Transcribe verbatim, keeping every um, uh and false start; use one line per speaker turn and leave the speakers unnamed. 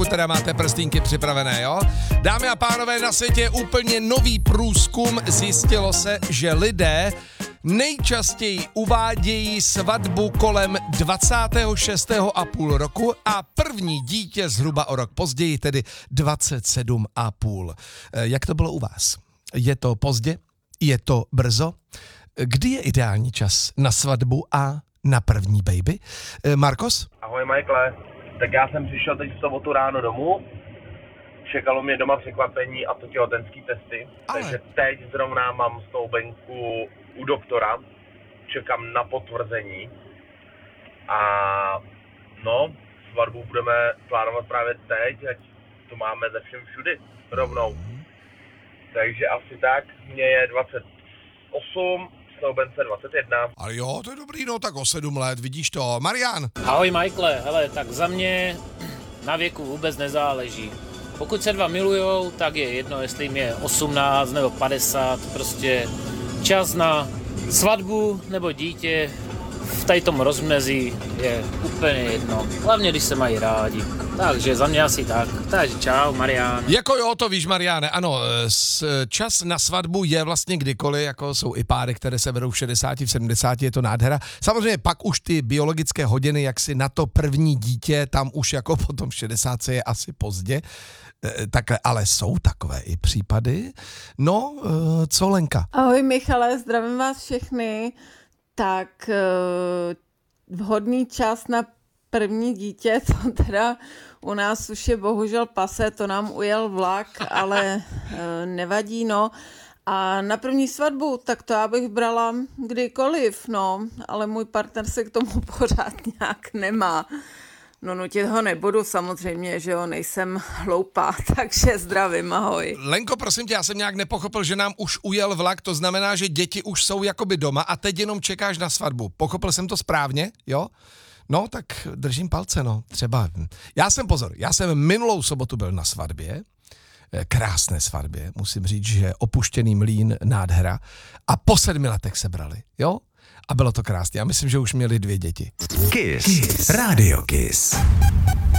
pokud teda máte prstínky připravené, jo? Dámy a pánové, na světě je úplně nový průzkum. Zjistilo se, že lidé nejčastěji uvádějí svatbu kolem dvacátého šestého a půl roku a první dítě zhruba o rok později, tedy dvacet sedm a půl. Jak to bylo u vás? Je to pozdě? Je to brzo? Kdy je ideální čas na svatbu a na první baby? Marcos?
Ahoj Michaele, tak já jsem přišel teď v sobotu ráno domů, čekalo mě doma překvapení a to těhotenský testy,
Ale...
takže teď zrovna mám snoubenku u doktora, čekám na potvrzení a no, svatbu budeme plánovat právě teď, ať to máme ze všem všudy rovnou. Takže asi tak, mně je dvacet osm, snoubence dvacet jedna.
Ale jo, to je dobrý, no tak o sedm let, vidíš to. Marian.
Ahoj Michaele, hele, tak za mě na věku vůbec nezáleží. Pokud se dva milujou, tak je jedno, jestli jim je osmnáct nebo padesát, prostě čas na svatbu nebo dítě v tady tom rozmezí je úplně jedno. Hlavně, když se mají rádi. Takže za mě asi tak. Takže čau, Marián.
Jako jo, to víš, Mariáne, ano, čas na svatbu je vlastně kdykoliv, jako jsou i páry, které se vedou v šedesáti, v sedmdesáti, je to nádhera. Samozřejmě pak už ty biologické hodiny, jak si na to první dítě, tam už jako potom v šedesátce je asi pozdě. Takhle, ale jsou takové i případy. No, co Lenka?
Ahoj Michale, zdravím vás všechny. Tak vhodný čas na první dítě, to teda u nás už je bohužel pase, to nám ujel vlak, ale nevadí, no. A na první svatbu, tak to já bych brala kdykoliv, no, ale můj partner se k tomu pořád nějak nemá. No nutit ho nebudu samozřejmě, že jo, nejsem hloupá, takže zdravím, ahoj.
Lenko, prosím tě, já jsem nějak nepochopil, že nám už ujel vlak, to znamená, že děti už jsou jakoby doma a teď jenom čekáš na svatbu. Pochopil jsem to správně, jo? No, tak držím palce, no, třeba. Já jsem, pozor, já jsem minulou sobotu byl na svatbě, krásné svatbě, musím říct, že opuštěný mlýn, nádhera a po sedmi letech se brali, jo? A bylo to krásné. Já myslím, že už měli dvě děti.
Kiss. Kiss. Radio Kiss.